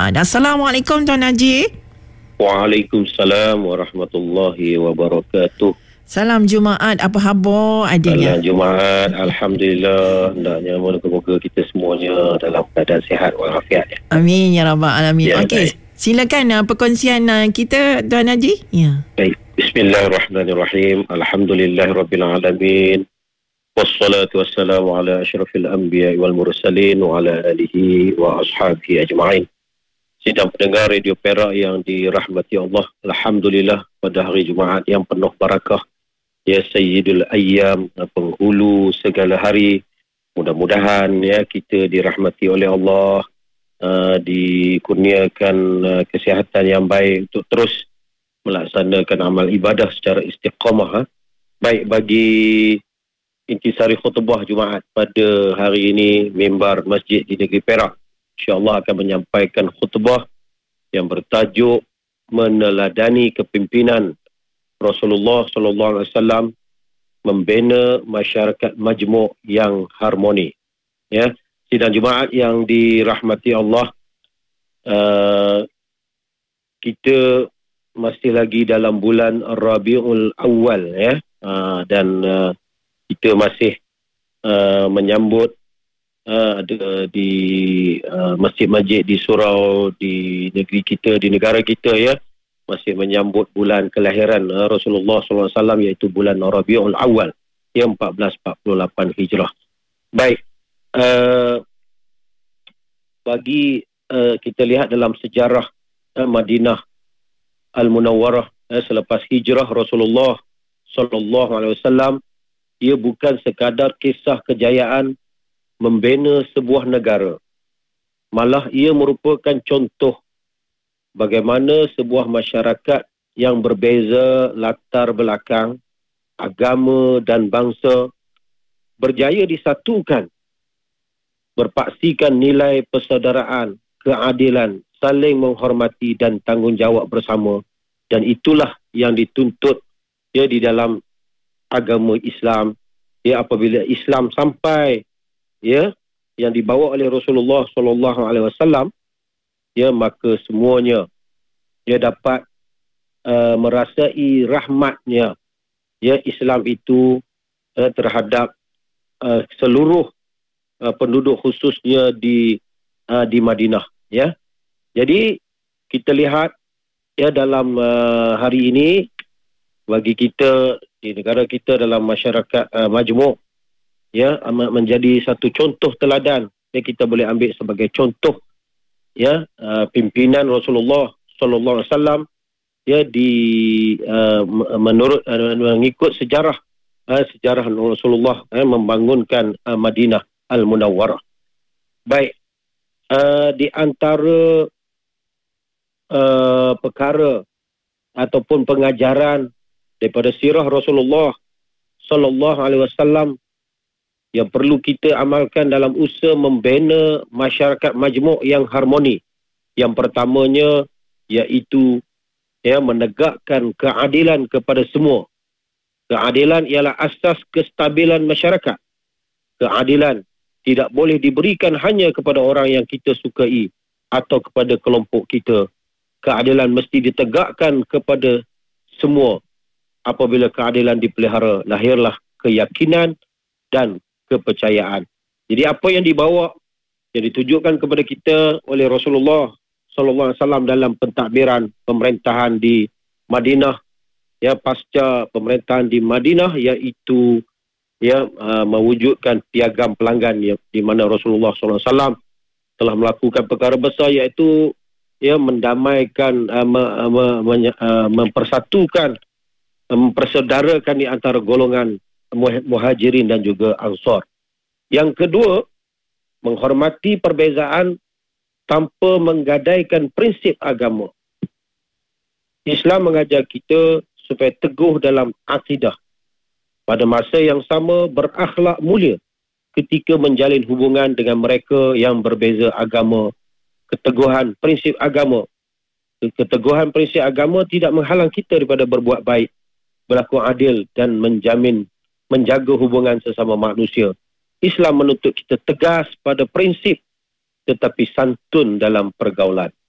Jumaat. Assalamualaikum Tuan Haji. Waalaikumsalam warahmatullahi wabarakatuh. Salam Jumaat, apa khabar adiknya? Salam Jumaat, Alhamdulillah. Hendaknya moga-moga kita semuanya dalam keadaan sihat walafiat. Amin ya rabbal alamin. Ya, Okey, silakan perkongsian kita Tuan Haji. Ya. Baik. Bismillahirrahmanirrahim. Alhamdulillahirabbil alamin. Wassalatu wassalamu ala asyrafil anbiya'i wal mursalin wa ala alihi wa ashabihi ajma'in. Sidang pendengar Radio Perak yang dirahmati Allah, alhamdulillah pada hari Jumaat yang penuh barakah, ya Sayyidul Ayyam, penghulu segala hari. Mudah-mudahan ya kita dirahmati oleh Allah, dikurniakan kesihatan yang baik untuk terus melaksanakan amal ibadah secara istiqamah. Baik, bagi intisari khutbah Jumaat pada hari ini, mimbar masjid di negeri Perak insya-Allah akan menyampaikan khutbah yang bertajuk meneladani kepimpinan Rasulullah sallallahu alaihi wasallam membina masyarakat majmuk yang harmoni. Ya, sidang Jumaat yang dirahmati Allah, kita masih lagi dalam bulan Rabiul Awal, ya, dan kita masih menyambut di masjid-masjid di surau di negeri kita, di negara kita, ya, masih menyambut bulan kelahiran Rasulullah SAW, iaitu bulan Rabiul Awal, ya, 1448 Hijrah. Baik, bagi kita lihat dalam sejarah Madinah Al-Munawwarah selepas hijrah Rasulullah SAW, ia bukan sekadar kisah kejayaan membina sebuah negara, malah ia merupakan contoh bagaimana sebuah masyarakat yang berbeza latar belakang, agama dan bangsa berjaya disatukan, berpaksikan nilai persaudaraan, keadilan, saling menghormati dan tanggungjawab bersama. Dan itulah yang dituntut, ya, di dalam agama Islam. Ya, apabila Islam sampai, ya, yang dibawa oleh Rasulullah SAW, ya, maka semuanya dia dapat merasai rahmatnya, ya, Islam itu terhadap seluruh penduduk, khususnya di Madinah, ya. Jadi kita lihat, ya, dalam hari ini bagi kita di negara kita, dalam masyarakat majmuk, ya, menjadi satu contoh teladan, ya, kita boleh ambil sebagai contoh, ya, pimpinan Rasulullah sallallahu alaihi wasallam, ya, menurut mengikut sejarah Rasulullah membangunkan Madinah Al-Munawwarah. Baik, di antara perkara ataupun pengajaran daripada sirah Rasulullah sallallahu alaihi wasallam yang perlu kita amalkan dalam usaha membina masyarakat majmuk yang harmoni, yang pertamanya iaitu, ya, menegakkan keadilan kepada semua. Keadilan ialah asas kestabilan masyarakat. Keadilan tidak boleh diberikan hanya kepada orang yang kita sukai atau kepada kelompok kita. Keadilan mesti ditegakkan kepada semua. Apabila keadilan dipelihara, lahirlah keyakinan dan kepercayaan. Jadi apa yang dibawa, yang ditujukan kepada kita oleh Rasulullah sallallahu alaihi wasallam dalam pentadbiran pemerintahan di Madinah, ya, pasca pemerintahan di Madinah, iaitu, ya, mewujudkan piagam pelanggan, ya, di mana Rasulullah sallallahu alaihi wasallam telah melakukan perkara besar, iaitu, ya, mendamaikan, mempersatukan, mempersaudarakan di antara golongan muhajirin dan juga ansar. Yang kedua, menghormati perbezaan tanpa menggadaikan prinsip agama. Islam mengajar kita supaya teguh dalam akidah, pada masa yang sama berakhlak mulia ketika menjalin hubungan dengan mereka yang berbeza agama. Keteguhan prinsip agama tidak menghalang kita daripada berbuat baik, berlaku adil dan menjaga hubungan sesama manusia. Islam menuntut kita tegas pada prinsip tetapi santun dalam pergaulan.